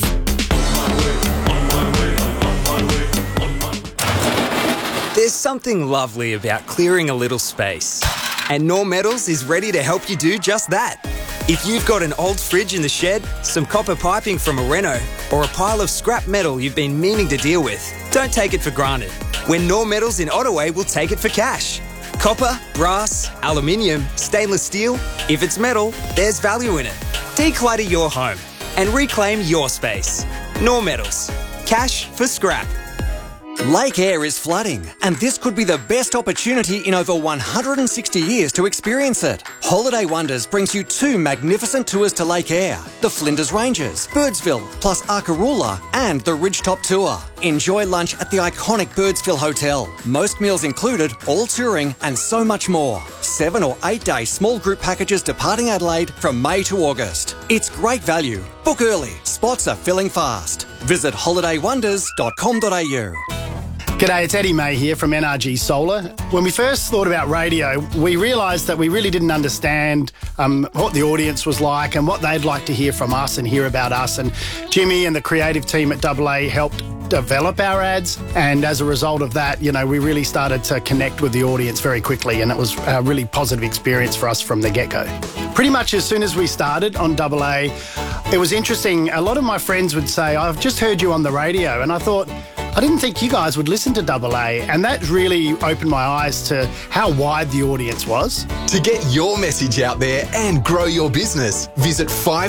There's something lovely about clearing a little space. And Norm Metals is ready to help you do just that. If you've got an old fridge in the shed, some copper piping from a reno, or a pile of scrap metal you've been meaning to deal with, don't take it for granted. When Norm Metals in Ottaway will take it for cash. Copper, brass, aluminium, stainless steel. If it's metal, there's value in it. Declutter your home and reclaim your space. Norm Metals. Cash for scrap. Lake Eyre is flooding, and this could be the best opportunity in over 160 years to experience it. Holiday Wonders brings you 2 magnificent tours to Lake Eyre, the Flinders Ranges, Birdsville, plus Arkaroola, and the Ridgetop Tour. Enjoy lunch at the iconic Birdsville Hotel. Most meals included, all touring, and so much more. 7 or 8 day small group packages departing Adelaide from May to August. It's great value. Book early. Spots are filling fast. Visit holidaywonders.com.au. G'day, it's Eddie May here from NRG Solar. When we first thought about radio, we realised that we really didn't understand what the audience was like and what they'd like to hear from us and hear about us. And Jimmy and the creative team at AA helped develop our ads, and as a result of that, we really started to connect with the audience very quickly, and it was a really positive experience for us from the get-go. Pretty much as soon as we started on AA, it was interesting. A lot of my friends would say, I've just heard you on the radio, and I thought, I didn't think you guys would listen to AA, and that really opened my eyes to how wide the audience was. To get your message out there and grow your business, visit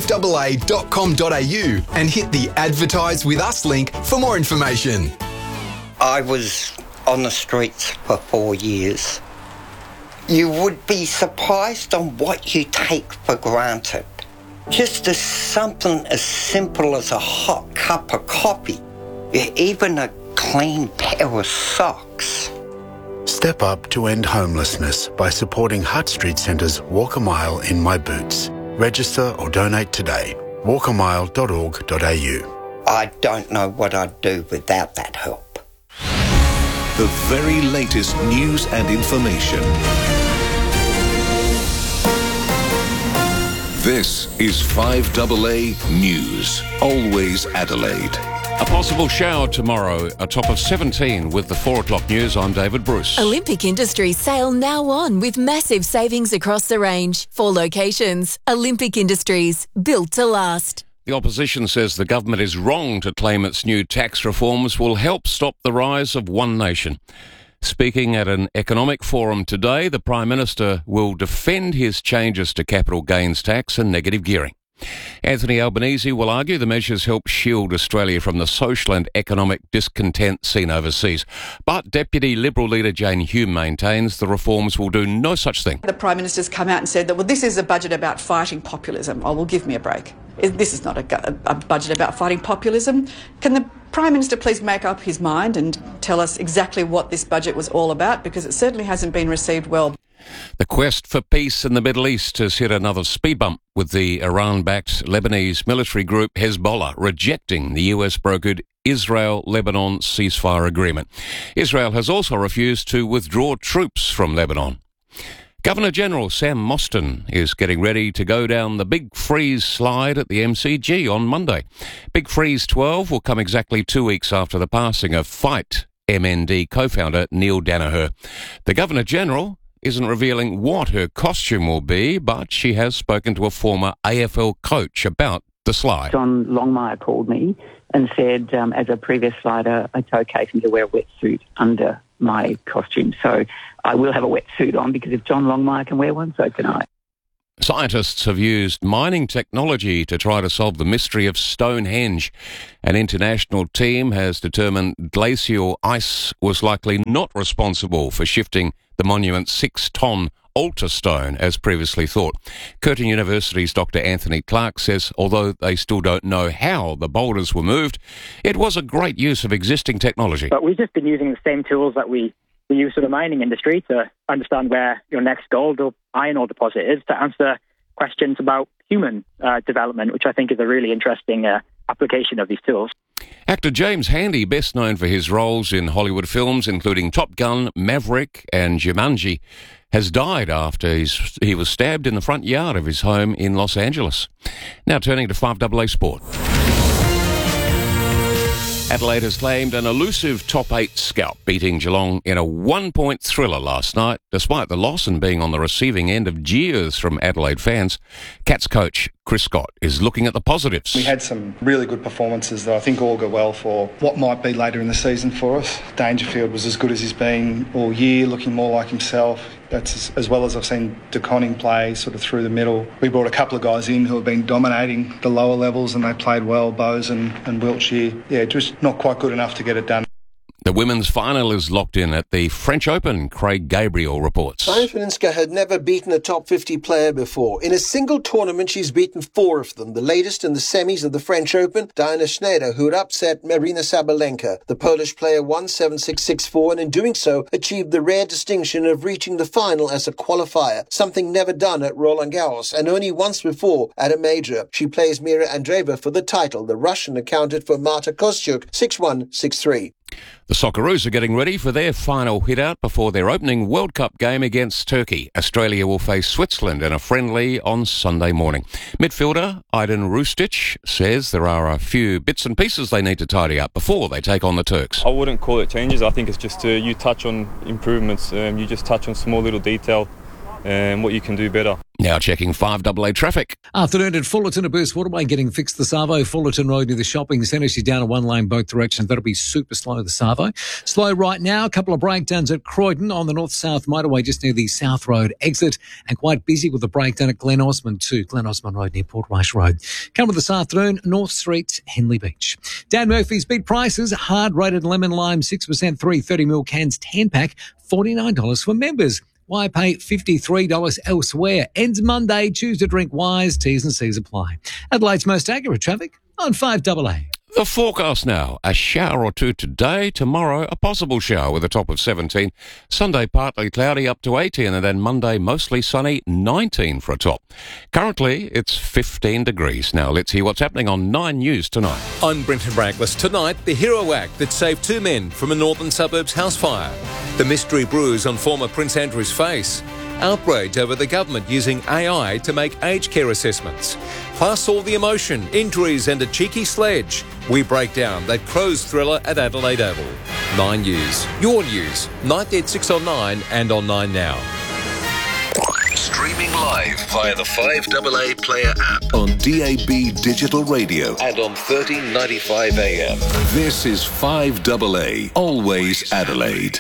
5AA.com.au and hit the Advertise With Us link for more information. I was on the streets for 4 years. You would be surprised on what you take for granted. Just as something as simple as a hot cup of coffee. Even a clean pair of socks. Step up to end homelessness by supporting Hutt Street Centre's Walk a Mile in My Boots. Register or donate today. walkamile.org.au. I don't know what I'd do without that help. The very latest news and information. This is 5AA News. Always Adelaide. A possible shower tomorrow, a top of 17 with the 4 o'clock news. I'm David Bruce. Olympic Industries sale now on with massive savings across the range. 4 locations. Olympic Industries, built to last. The opposition says the government is wrong to claim its new tax reforms will help stop the rise of one nation. Speaking at an economic forum today, the Prime Minister will defend his changes to capital gains tax and negative gearing. Anthony Albanese will argue the measures help shield Australia from the social and economic discontent seen overseas. But Deputy Liberal leader Jane Hume maintains the reforms will do no such thing. The Prime Minister's come out and said that, well, this is a budget about fighting populism. Oh, well, give me a break. This is not a budget about fighting populism. Can the Prime Minister please make up his mind and tell us exactly what this budget was all about? Because it certainly hasn't been received well. The quest for peace in the Middle East has hit another speed bump, with the Iran-backed Lebanese military group Hezbollah rejecting the US-brokered Israel-Lebanon ceasefire agreement. Israel has also refused to withdraw troops from Lebanon. Governor-General Sam Mostyn is getting ready to go down the Big Freeze slide at the MCG on Monday. Big Freeze 12 will come exactly 2 weeks after the passing of Fight MND co-founder Neil Danaher. The Governor-General isn't revealing what her costume will be, but she has spoken to a former AFL coach about the slide. John Longmire called me and said, as a previous slider, it's okay for me to wear a wetsuit under my costume. So I will have a wetsuit on, because if John Longmire can wear one, so can I. Scientists have used mining technology to try to solve the mystery of Stonehenge. An international team has determined glacial ice was likely not responsible for shifting the monument's 6-ton altar stone as previously thought. Curtin University's Dr. Anthony Clark says although they still don't know how the boulders were moved, it was a great use of existing technology. But we've just been using the same tools that we use for the mining industry to understand where your next gold or iron ore deposit is, to answer questions about human development, which I think is a really interesting application of these tools. Actor James Handy, best known for his roles in Hollywood films including Top Gun, Maverick and Jumanji, has died after he was stabbed in the front yard of his home in Los Angeles. Now turning to 5AA Sport. Adelaide has claimed an elusive top 8 scalp, beating Geelong in a 1-point thriller last night. Despite the loss and being on the receiving end of jeers from Adelaide fans, Cats coach Chris Scott is looking at the positives. We had some really good performances that I think all go well for what might be later in the season for us. Dangerfield was as good as he's been all year, looking more like himself. That's as well as I've seen De Koning play sort of through the middle. We brought a couple of guys in who have been dominating the lower levels and they played well, Bowes and Wiltshire. Yeah, just not quite good enough to get it done. The women's final is locked in at the French Open, Craig Gabriel reports. Swiatek had never beaten a top 50 player before. In a single tournament, she's beaten 4 of them. The latest in the semis of the French Open, Diana Schneider, who had upset Marina Sabalenka. The Polish player won 7-6, 6-4, and in doing so, achieved the rare distinction of reaching the final as a qualifier, something never done at Roland Garros, and only once before at a major. She plays Mira Andreeva for the title. The Russian accounted for Marta Kostyuk 6-1, 6-3. The Socceroos are getting ready for their final hit-out before their opening World Cup game against Turkey. Australia will face Switzerland in a friendly on Sunday morning. Midfielder Aydin Rustic says there are a few bits and pieces they need to tidy up before they take on the Turks. I wouldn't call it changes. I think it's just you touch on improvements. You just touch on small little detail and what you can do better. Now checking 5AA traffic. Afternoon at Fullerton, a burst waterway getting fixed the Savo. Fullerton Road near the shopping centre. She's down a 1-lane both directions. That'll be super slow, the Savo. Slow right now. A couple of breakdowns at Croydon on the north-south motorway just near the South Road exit. And quite busy with the breakdown at Glen Osmond too. Glen Osmond Road near Port Rice Road. Coming this afternoon, North Street, Henley Beach. Dan Murphy's beat prices. Hard rated lemon lime 6% 330ml cans 10-pack. $49 for members. Why pay $53 elsewhere? Ends Monday. Choose to drink wise. T's and C's apply. Adelaide's most accurate traffic on 5AA. The forecast now. A shower or two today. Tomorrow, a possible shower with a top of 17. Sunday, partly cloudy up to 18. And then Monday, mostly sunny, 19 for a top. Currently, it's 15 degrees. Now, let's hear what's happening on 9 News tonight. I'm Brenton Braggless. Tonight, the hero act that saved 2 men from a northern suburbs house fire. The mystery bruise on former Prince Andrew's face. Outrage over the government using AI to make aged care assessments. Plus all the emotion, injuries and a cheeky sledge. We break down that Crows thriller at Adelaide Oval. 9 News. Your news. 9 at 6 on 9 and on 9 now. Streaming live via the 5AA Player app on DAB Digital Radio and on 1395 AM. This is 5AA, always Adelaide.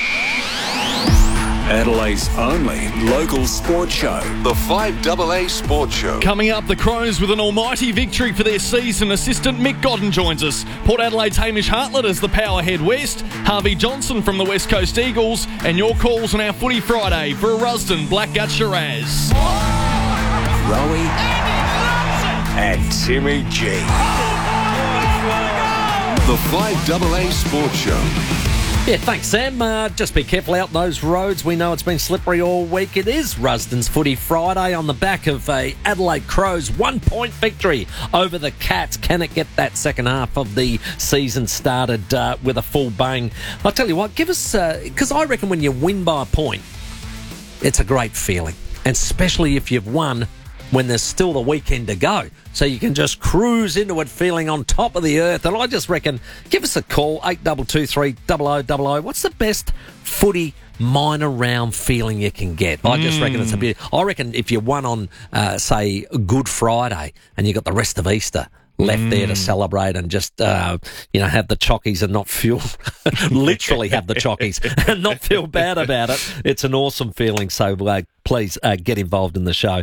Adelaide's only local sports show. The 5AA Sports Show. Coming up, the Crows with an almighty victory for their season. Assistant Mick Godden joins us. Port Adelaide's Hamish Hartlett as the power head west. Harvey Johnson from the West Coast Eagles. And your calls on our Footy Friday for a Rusden Blackgut Shiraz. Rowie and Timmy G. The 5AA Sports Show. Yeah, thanks, Sam. Just be careful out those roads. We know it's been slippery all week. It is Rusden's Footy Friday on the back of a Adelaide Crows 1-point victory over the Cats. Can it get that second half of the season started with a full bang? I'll tell you what, give us... Because I reckon when you win by a point, it's a great feeling. And especially if you've won when there's still the weekend to go. So you can just cruise into it feeling on top of the earth. And I just reckon, give us a call, 8223 0000. What's the best footy minor round feeling you can get? I just reckon it's a bit... I reckon if you won on, say, Good Friday and you got the rest of Easter left there to celebrate and just, have the chockies and not feel... literally have the chockies and not feel bad about it. It's an awesome feeling. So please get involved in the show.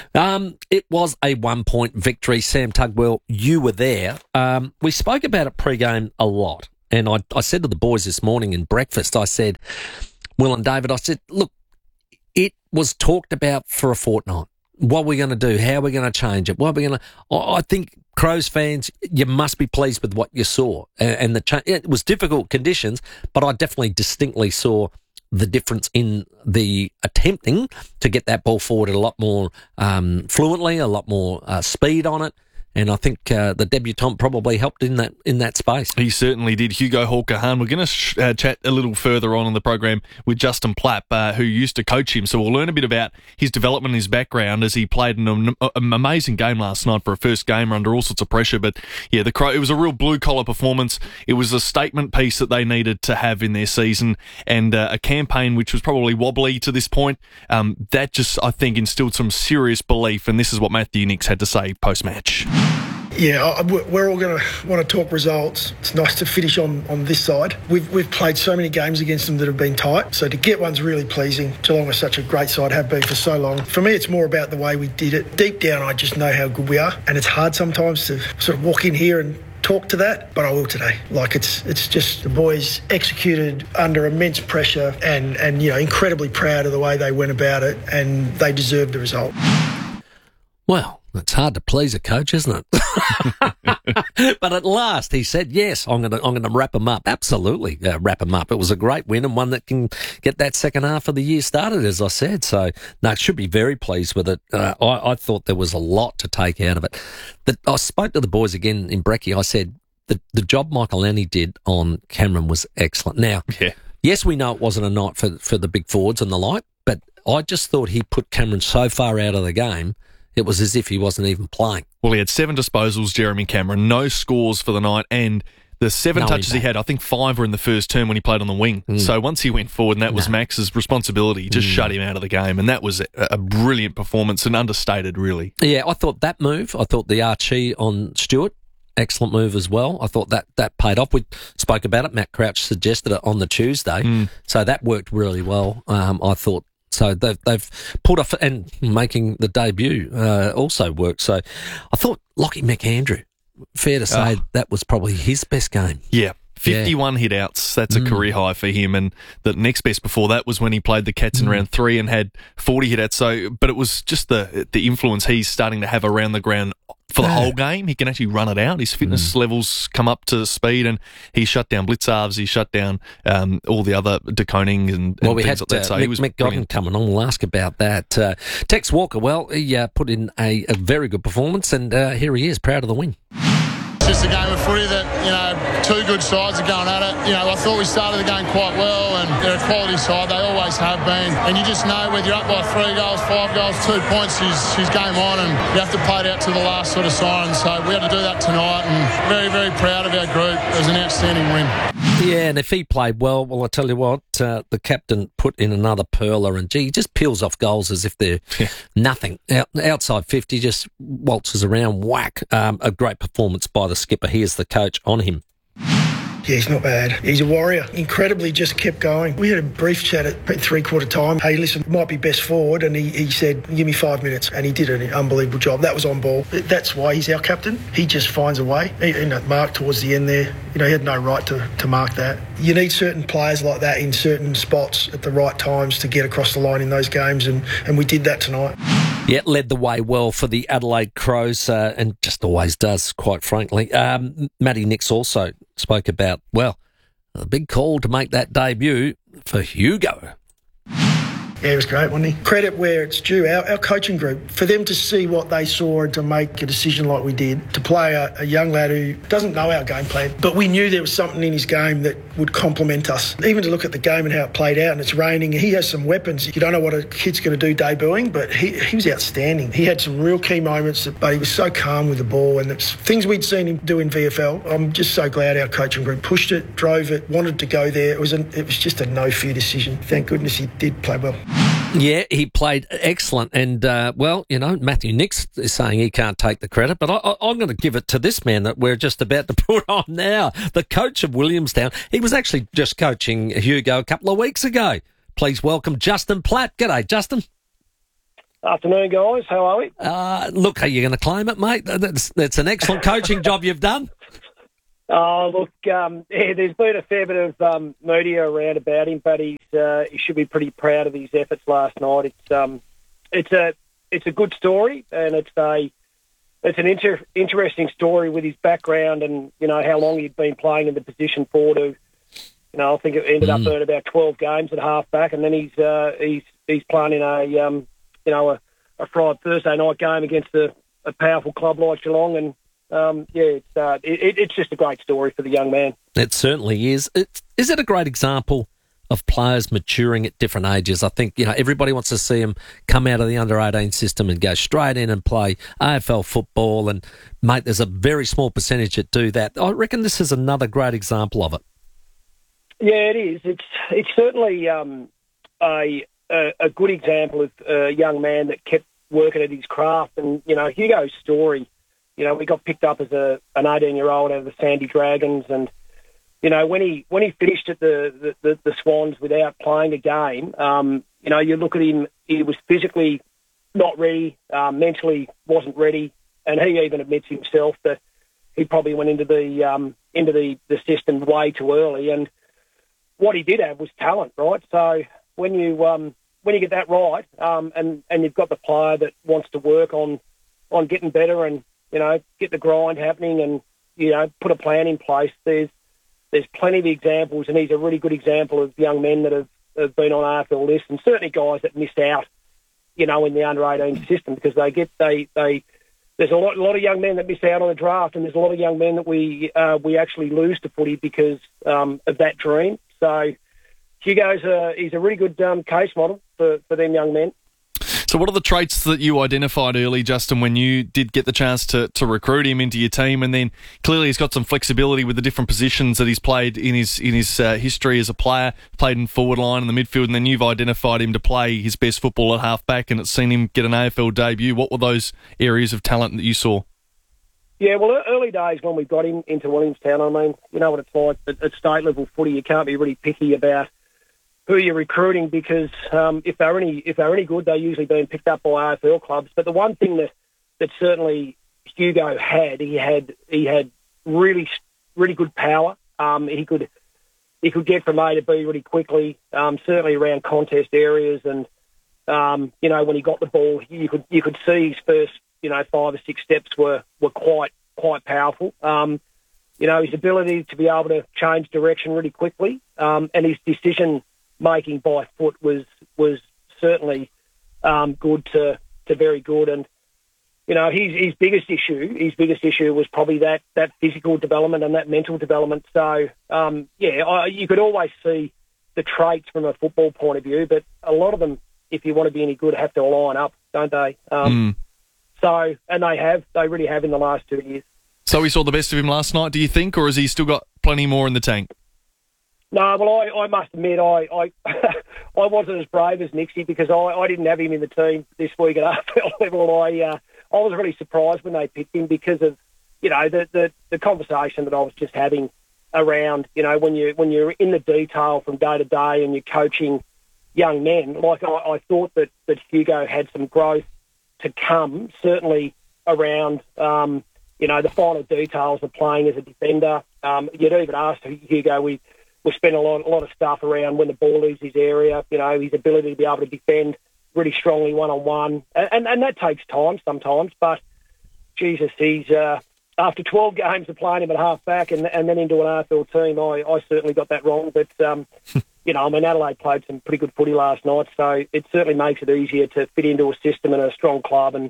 It was a 1-point victory. Sam Tugwell, you were there. We spoke about it pre-game a lot. And I said to the boys this morning in breakfast, I said, Will and David, I said, look, it was talked about for a fortnight. What are we going to do? How are we going to change it? What are we going to... I think Crows fans, you must be pleased with what you saw. And it was difficult conditions, but I definitely distinctly saw the difference in the attempting to get that ball forward a lot more fluently, a lot more speed on it. And I think the debutant probably helped in that space. He certainly did. Hugo Hawker-Hahn. We're going to chat a little further on in the program with Justin Plapp, who used to coach him. So we'll learn a bit about his development and his background as he played an amazing game last night for a first game under all sorts of pressure. But yeah, it was a real blue-collar performance. It was a statement piece that they needed to have in their season, and a campaign which was probably wobbly to this point. That just, I think, instilled some serious belief, and this is what Matthew Nicks had to say post-match. Yeah, we're all going to want to talk results. It's nice to finish on this side. We've played so many games against them that have been tight, so to get one's really pleasing. Geelong are such a great side, have been for so long. For me, it's more about the way we did it. Deep down, I just know how good we are, and it's hard sometimes to sort of walk in here and talk to that, but I will today. It's just the boys executed under immense pressure and incredibly proud of the way they went about it, and they deserved the result. Well, it's hard to please a coach, isn't it? But at last he said, yes, I'm going to wrap him up. Absolutely wrap him up. It was a great win and one that can get that second half of the year started, as I said. So, no, should be very pleased with it. I thought there was a lot to take out of it. I spoke to the boys again in Brekkie. I said, the job Michael Annie did on Cameron was excellent. Now, yes, we know it wasn't a night for the big forwards and the like, but I just thought he put Cameron so far out of the game, it was as if he wasn't even playing. Well, he had 7 disposals, Jeremy Cameron, no scores for the night, and the 7 touches he had, I think 5 were in the first term when he played on the wing. So once he went forward, and that was Max's responsibility, just shut him out of the game, and that was a brilliant performance and understated, really. Yeah, I thought that move, I thought the Archie on Stewart, excellent move as well. I thought that paid off. We spoke about it. Matt Crouch suggested it on the Tuesday, so that worked really well, I thought. So they've pulled off, and making the debut also worked. So I thought Lockie McAndrew, fair to say, that was probably his best game. Yeah. 51 hit-outs. That's a career high for him. And the next best before that was when he played the Cats in round 3 and had 40 hit-outs. But it was just the influence he's starting to have around the ground for the whole game. He can actually run it out. His fitness levels come up to speed, and he shut down blitzarves. He shut down all the other deconing and we things had like that. So he was Mick Godden coming on. We'll ask about that. Tex Walker, well, he put in a very good performance, and here he is, proud of the win. It's just a game of footy that, two good sides are going at it. I thought we started the game quite well, and they're a quality side. They always have been. And you just know whether you're up by 3 goals, 5 goals, 2 points, she's game on, and you have to play it out to the last sort of siren. So we had to do that tonight, and very, very proud of our group. It was an outstanding win. Yeah, and if he played well, I tell you what, the captain put in another perler, and he just peels off goals as if they're nothing. Outside 50, just waltzes around, whack. A great performance by the skipper. Here's the coach on him. Yeah, he's not bad. He's a warrior. Incredibly just kept going. We had a brief chat at 3/4 time. Hey, listen, might be best forward. And he said, give me 5 minutes. And he did an unbelievable job. That was on ball. That's why he's our captain. He just finds a way. Mark towards the end there, he had no right to mark that. You need certain players like that in certain spots at the right times to get across the line in those games. And we did that tonight. Yeah, led the way well for the Adelaide Crows, and just always does, quite frankly. Matty Nicks also spoke about, A big call to make that debut for Hugo. Yeah, he was great, wasn't he? Credit where it's due. Our coaching group, for them to see what they saw and to make a decision like we did, to play a young lad who doesn't know our game plan, but we knew there was something in his game that would complement us. Even to look at the game and how it played out, and it's raining, and he has some weapons. You don't know what a kid's going to do debuting, but he was outstanding. He had some real key moments, but he was so calm with the ball, and it's things we'd seen him do in VFL. I'm just so glad our coaching group pushed it, drove it, wanted to go there. It was just a no-fear decision. Thank goodness he did play well. Yeah, he played excellent. And, Matthew Nix is saying he can't take the credit, but I'm going to give it to this man that we're just about to put on now, the coach of Williamstown. He was actually just coaching Hugo a couple of weeks ago. Please welcome Justin Platt. G'day, Justin. Afternoon, guys. How are we? Look, are you going to claim it, mate? That's an excellent coaching job you've done. There's been a fair bit of media around about him, but he should be pretty proud of his efforts last night. It's a good story, and it's an interesting story with his background and how long he'd been playing in the position for. I think it ended up at about 12 games at half back, and then he's playing in a Friday Thursday night game against a powerful club like Geelong, and it's just a great story for the young man. It certainly is. Is it a great example of players maturing at different ages? I think, everybody wants to see them come out of the under-18 system and go straight in and play AFL football. And, mate, there's a very small percentage that do that. I reckon this is another great example of it. Yeah, it is. It's certainly a good example of a young man that kept working at his craft. And, Hugo's story, we got picked up as an 18-year-old out of the Sandy Dragons, and when he finished at the Swans without playing a game, you look at him, he was physically not ready, mentally wasn't ready, and he even admits himself that he probably went into the system way too early. And what he did have was talent, right? So when you get that right, and you've got the player that wants to work on getting better and get the grind happening and, put a plan in place. There's plenty of examples, and he's a really good example of young men that have been on AFL lists, and certainly guys that missed out, in the under-18 system, because there's a lot of young men that miss out on the draft, and there's a lot of young men that we actually lose to footy because of that dream. So Hugo's he's a really good case model for them young men. So what are the traits that you identified early, Justin, when you did get the chance to recruit him into your team? And then clearly he's got some flexibility with the different positions that he's played in his history as a player, played in forward line in the midfield, and then you've identified him to play his best football at half-back, and it's seen him get an AFL debut. What were those areas of talent that you saw? Yeah, well, early days when we got him into Williamstown, I mean, you know what it's like at state-level footy, you can't be really picky about who you're recruiting, because if they're any good, they're usually being picked up by AFL clubs. But the one thing that certainly Hugo had, he had really good power. He could get from A to B really quickly. Certainly around contest areas, and when he got the ball, you could see his first 5 or 6 steps were quite powerful. His ability to be able to change direction really quickly, and his decision making by foot was certainly good to very good. And his biggest issue was probably that physical development and that mental development. So you could always see the traits from a football point of view, but a lot of them, if you want to be any good, have to line up, don't they? So, and they really have in the last 2 years. So we saw the best of him last night, do you think, or has he still got plenty more in the tank? No, well, I must admit, I wasn't as brave as Nixie, because I didn't have him in the team this week at AFL level. I was really surprised when they picked him because of, the conversation that I was just having around, when you're in the detail from day to day and you're coaching young men. Like I thought that Hugo had some growth to come, certainly around, the final details of playing as a defender. You'd even asked Hugo, we spent a lot of stuff around when the ball leaves his area, his ability to be able to defend really strongly one-on-one. And that takes time sometimes, but Jesus, he's after 12 games of playing him at half-back and then into an AFL team, I certainly got that wrong. But, Adelaide played some pretty good footy last night, so it certainly makes it easier to fit into a system and a strong club. And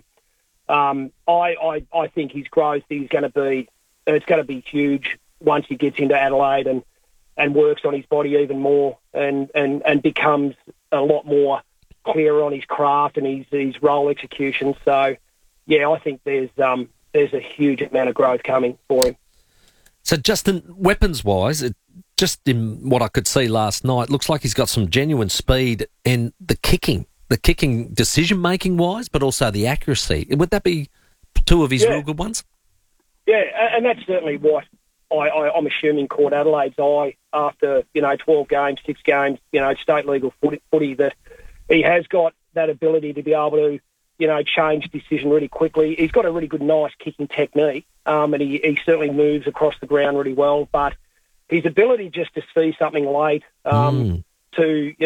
I think his growth is going to be huge once he gets into Adelaide and works on his body even more and becomes a lot more clearer on his craft and his role execution. So, yeah, I think there's a huge amount of growth coming for him. So, Justin, weapons-wise, just in what I could see last night, looks like he's got some genuine speed and the kicking decision-making-wise, but also the accuracy. Would that be two of his real good ones? Yeah, and that's certainly what I'm assuming caught Adelaide's eye after, 12 games, 6 games, state legal footy, that he has got that ability to be able to, change decision really quickly. He's got a really good, nice kicking technique, and he certainly moves across the ground really well, but his ability just to see something late, to,